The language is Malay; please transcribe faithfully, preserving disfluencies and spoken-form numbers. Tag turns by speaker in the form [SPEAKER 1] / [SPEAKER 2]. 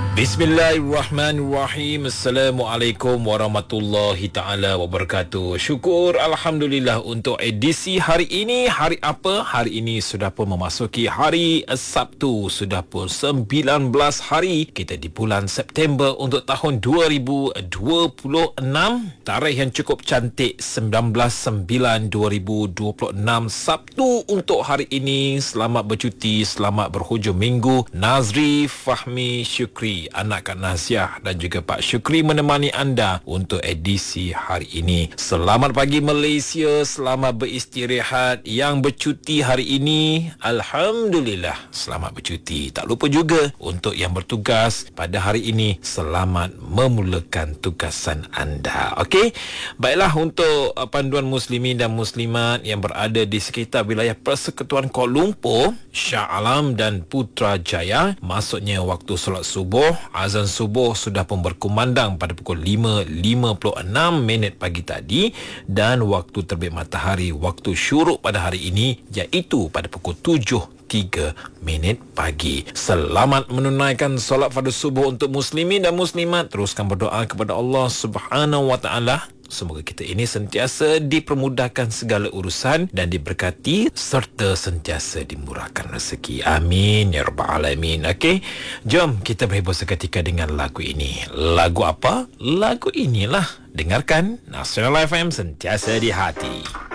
[SPEAKER 1] Bismillahirrahmanirrahim. Assalamualaikum warahmatullahi taala wabarakatuh. Syukur alhamdulillah untuk edisi hari ini. Hari apa? Hari ini sudah pun memasuki hari Sabtu. Sudah pun sembilan belas hari kita di bulan September untuk tahun dua ribu dua puluh enam. Tarikh yang cukup cantik, sembilan belas sembilan dua ribu dua puluh enam, Sabtu untuk hari ini. Selamat bercuti, selamat berhujung minggu. Nazri, Fahmi, Syukri, anak Kak Naziah dan juga Pak Syukri menemani anda untuk edisi hari ini. Selamat pagi Malaysia, selamat beristirahat. Yang bercuti hari ini, alhamdulillah selamat bercuti. Tak lupa juga untuk yang bertugas pada hari ini, selamat memulakan tugasan anda. Okey, baiklah, untuk uh, panduan muslimin dan muslimat yang berada di sekitar wilayah Persekutuan Kuala Lumpur, Shah Alam dan Putrajaya, maksudnya waktu solat subuh, azan subuh sudah pun berkumandang pada pukul lima lima puluh enam minit pagi tadi, dan waktu terbit matahari, waktu syuruk pada hari ini iaitu pada pukul tujuh tiga minit pagi. Selamat menunaikan solat fardu subuh untuk muslimin dan muslimat. Teruskan berdoa kepada Allah Subhanahu wa taala. Semoga kita ini sentiasa dipermudahkan segala urusan dan diberkati serta sentiasa dimurahkan rezeki. Amin ya rabbal alamin. Okey, jom kita berhibur seketika dengan lagu ini. Lagu apa? Lagu inilah. Dengarkan Nasional F M, sentiasa di hati.